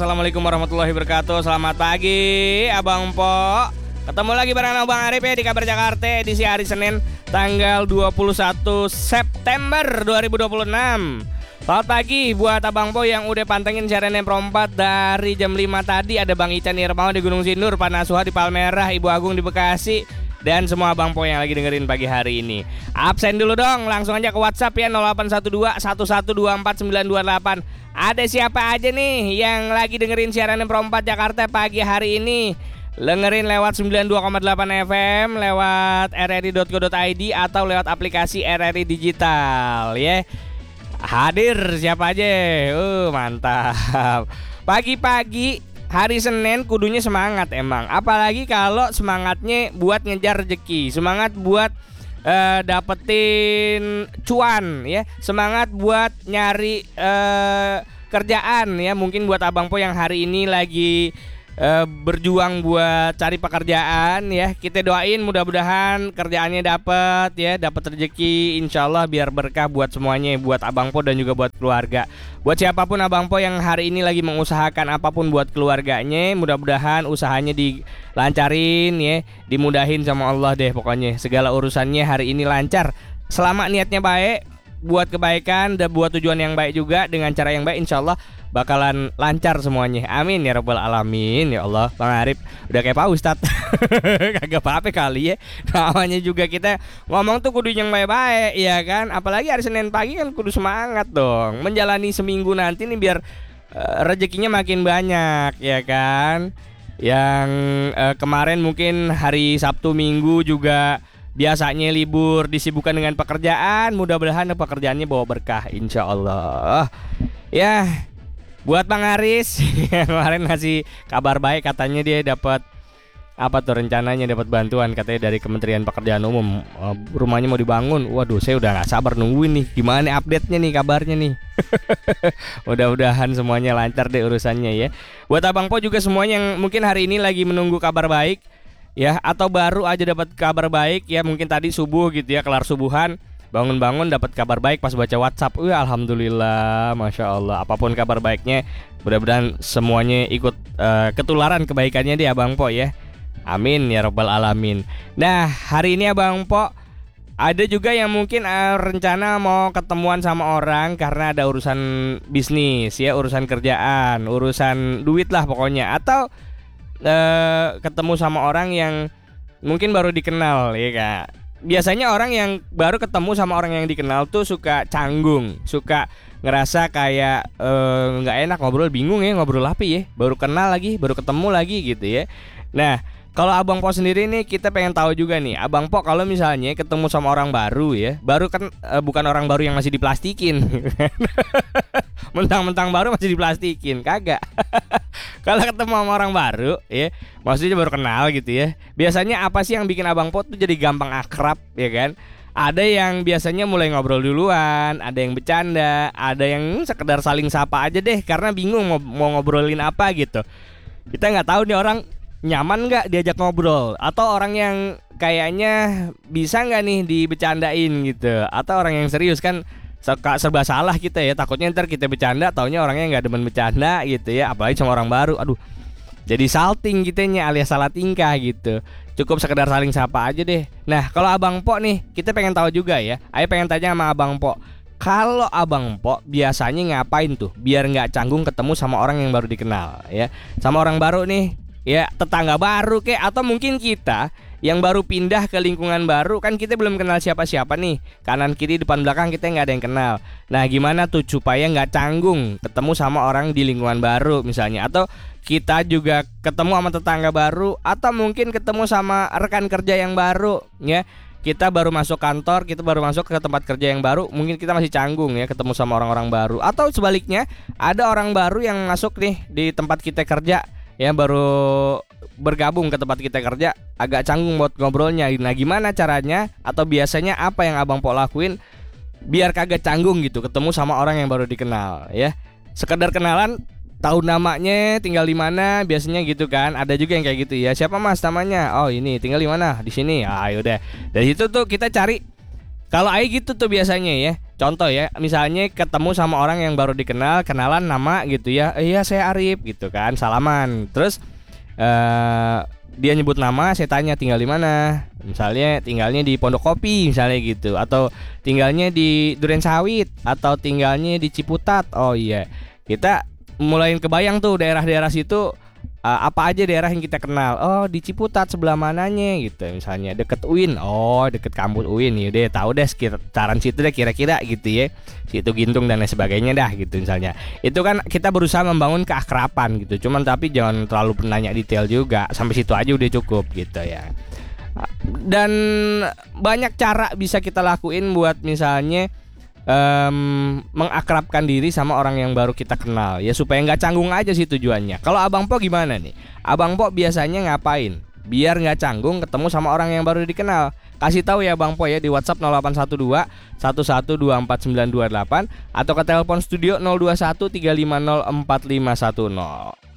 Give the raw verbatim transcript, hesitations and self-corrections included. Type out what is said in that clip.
Assalamualaikum warahmatullahi wabarakatuh. Selamat pagi Abang Po. Ketemu lagi bareng Abang Arif ya di Kabar Jakarta edisi hari Senin tanggal dua puluh satu September dua ribu dua puluh enam. Selamat pagi buat Abang Po yang udah pantengin siaran Pro empat dari jam lima tadi. Ada Bang Ican Nirmawan di Gunung Sindur, Pak Nasuha di Palmerah, Ibu Agung di Bekasi, dan semua Abang Po yang lagi dengerin pagi hari ini. Absen dulu dong, langsung aja ke WhatsApp ya nol delapan satu dua satu satu dua empat sembilan dua delapan. Ada siapa aja nih yang lagi dengerin siaran Pro empat Jakarta pagi hari ini? Dengerin lewat sembilan puluh dua koma delapan F M, lewat r r i dot co dot i d atau lewat aplikasi R R I Digital ya. Hadir siapa aja? Uh, mantap. Pagi-pagi hari Senin kudunya semangat emang. Apalagi kalau semangatnya buat ngejar rezeki, semangat buat uh, dapetin cuan ya, semangat buat nyari uh, kerjaan ya. Mungkin buat Abang Po yang hari ini lagi uh, berjuang buat cari pekerjaan ya, kita doain mudah-mudahan kerjaannya dapet ya, dapat rezeki insyaallah biar berkah buat semuanya, buat Abang Po dan juga buat keluarga. Buat siapapun Abang Po yang hari ini lagi mengusahakan apapun buat keluarganya, mudah-mudahan usahanya dilancarin ya, dimudahin sama Allah deh pokoknya. Segala urusannya hari ini lancar. Selama niatnya baik, buat kebaikan dan buat tujuan yang baik juga dengan cara yang baik, insyaallah bakalan lancar semuanya. Amin ya rabbal alamin ya Allah. Bang Arif udah kayak Pak Ustadz. Kagak apa-apa kali ya. Namanya juga kita ngomong tuh kudu yang baik-baik ya kan. Apalagi hari Senin pagi kan kudu semangat dong menjalani seminggu nanti nih biar uh, rezekinya makin banyak ya kan. Yang uh, kemarin mungkin hari Sabtu Minggu juga biasanya libur disibukkan dengan pekerjaan, mudah-mudahan pekerjaannya bawa berkah insyaallah. Ya, buat Bang Aris yang kemarin ngasih kabar baik, katanya dia dapat apa tuh rencananya dapat bantuan katanya dari Kementerian Pekerjaan Umum, rumahnya mau dibangun. Waduh, saya udah nggak sabar nungguin nih gimana update-nya nih, kabarnya nih. Mudah-mudahan semuanya lancar deh urusannya ya. Buat Abang Po juga semuanya yang mungkin hari ini lagi menunggu kabar baik ya, atau baru aja dapat kabar baik ya, mungkin tadi subuh gitu ya, kelar subuhan bangun-bangun dapat kabar baik pas baca WhatsApp. Wih, alhamdulillah, masya Allah. Apapun kabar baiknya, mudah-mudahan semuanya ikut uh, ketularan kebaikannya deh Abang Po ya. Amin ya rabbal alamin. Nah, hari ini Abang Po ada juga yang mungkin uh, rencana mau ketemuan sama orang karena ada urusan bisnis ya, urusan kerjaan, urusan duit lah pokoknya, atau uh, ketemu sama orang yang mungkin baru dikenal ya Kak. Biasanya orang yang baru ketemu sama orang yang dikenal tuh suka canggung, suka ngerasa kayak nggak uh, enak ngobrol, bingung ya ngobrol apa ya, baru kenal lagi, baru ketemu lagi gitu ya. Nah, kalau Abang Po sendiri nih, kita pengen tahu juga nih, Abang Po kalau misalnya ketemu sama orang baru ya, baru kan uh, bukan orang baru yang masih diplastikin. Mentang-mentang baru masih diplastikin, kagak. Kalau ketemu sama orang baru ya, maksudnya baru kenal gitu ya, biasanya apa sih yang bikin Abang Po tuh jadi gampang akrab ya kan? Ada yang biasanya mulai ngobrol duluan, ada yang bercanda, ada yang sekedar saling sapa aja deh karena bingung mau, mau ngobrolin apa gitu. Kita nggak tahu nih orang nyaman nggak diajak ngobrol, atau orang yang kayaknya bisa nggak nih dibecandain gitu, atau orang yang serius kan suka serba salah kita ya, takutnya ntar kita bercanda taunya orangnya nggak demen bercanda gitu ya, apalagi sama orang baru. Aduh, jadi salting kitanya alias salah tingkah gitu. Cukup sekedar saling sapa aja deh. Nah, kalau Abang Po nih, kita pengen tahu juga ya. Ayo pengen tanya sama Abang Po, kalau Abang Po biasanya ngapain tuh biar nggak canggung ketemu sama orang yang baru dikenal ya, sama orang baru nih ya, tetangga baru kek, atau mungkin kita yang baru pindah ke lingkungan baru, kan kita belum kenal siapa-siapa nih, kanan kiri depan belakang kita nggak ada yang kenal. Nah, gimana tuh supaya nggak canggung ketemu sama orang di lingkungan baru misalnya, atau kita juga ketemu sama tetangga baru, atau mungkin ketemu sama rekan kerja yang baru ya. Kita baru masuk kantor, kita baru masuk ke tempat kerja yang baru, mungkin kita masih canggung ya ketemu sama orang-orang baru. Atau sebaliknya, ada orang baru yang masuk nih di tempat kita kerja ya, baru bergabung ke tempat kita kerja, agak canggung buat ngobrolnya. Nah, gimana caranya atau biasanya apa yang Abang Po lakuin biar kagak canggung gitu ketemu sama orang yang baru dikenal ya? Sekedar kenalan, tahu namanya, tinggal di mana, biasanya gitu kan. Ada juga yang kayak gitu ya. Siapa Mas namanya? Oh, ini, tinggal di mana? Di sini. Ah, yaudah. Dari situ tuh kita cari. Kalau ayo gitu tuh biasanya ya, contoh ya, misalnya ketemu sama orang yang baru dikenal, kenalan nama gitu ya, eh, iya saya Arif gitu kan, salaman. Terus eh, dia nyebut nama, saya tanya tinggal di mana. Misalnya tinggalnya di Pondok Kopi misalnya gitu, atau tinggalnya di Duren Sawit, atau tinggalnya di Ciputat. Oh iya, kita mulai kebayang tuh daerah-daerah situ. Uh, apa aja daerah yang kita kenal. Oh di Ciputat sebelah mananya gitu. Misalnya deket U I N. Oh deket kampus U I N. Yaudah tahu deh sekitaran situ deh kira-kira gitu ya. Situ Gintung dan lain sebagainya dah gitu misalnya. Itu kan kita berusaha membangun keakraban gitu. Cuman tapi jangan terlalu menanya detail juga. Sampai situ aja udah cukup gitu ya. Dan banyak cara bisa kita lakuin buat misalnya Um, mengakrabkan diri sama orang yang baru kita kenal ya, supaya nggak canggung aja sih tujuannya. Kalau Abang Po gimana nih? Abang Po biasanya ngapain biar nggak canggung ketemu sama orang yang baru dikenal? Kasih tahu ya Bang Po ya di WhatsApp nol delapan satu dua satu satu dua empat sembilan dua delapan atau ke telepon studio nol dua satu tiga lima nol empat lima satu nol.